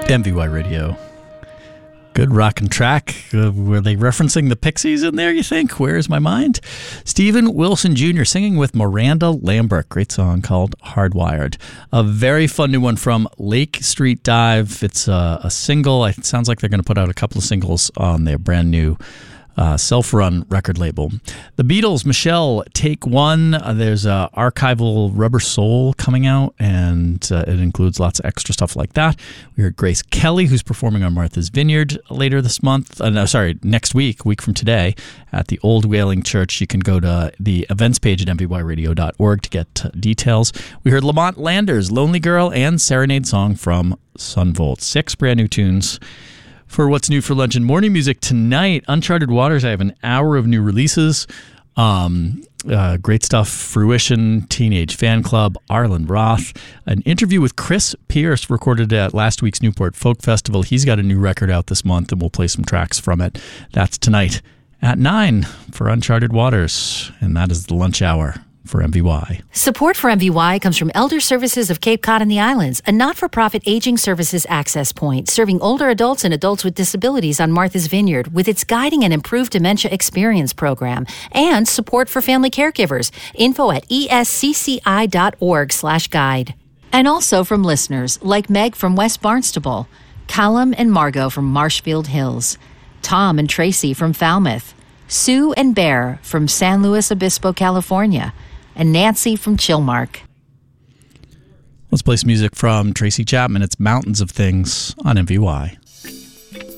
MVY Radio. Good rockin' track. Were they referencing the Pixies in there, you think? Where's my mind? Steven Wilson Jr. singing with Miranda Lambert. Great song called Hardwired. A very fun new one from Lake Street Dive. It's a single. It sounds like they're going to put out a couple of singles on their brand new self-run record label. The Beatles, Michelle, Take One. There's a archival Rubber Soul coming out, and it includes lots of extra stuff like that. We heard Grace Kelly, who's performing on Martha's Vineyard later this month. Next week, week from today, at the Old Whaling Church. You can go to the events page at mvyradio.org to get details. We heard Lamont Landers, Lonely Girl, and Serenade Song from Sunvolt. 6 brand new tunes for What's New for Lunch and Morning Music tonight. Uncharted Waters, I have an hour of new releases. Great stuff. Fruition, Teenage Fan Club, Arlen Roth. An interview with Chris Pierce recorded at last week's Newport Folk Festival. He's got a new record out this month, and we'll play some tracks from it. That's tonight at 9 for Uncharted Waters, and that is the lunch hour for MVY. Support for MVY comes from Elder Services of Cape Cod and the Islands, a not-for-profit aging services access point serving older adults and adults with disabilities on Martha's Vineyard with its Guiding and Improved Dementia Experience program, and support for family caregivers. Info at escci.org/guide. And also from listeners like Meg from West Barnstable, Callum and Margot from Marshfield Hills, Tom and Tracy from Falmouth, Sue and Bear from San Luis Obispo, California, and Nancy from Chilmark. Let's play some music from Tracy Chapman. It's Mountains of Things on MVY.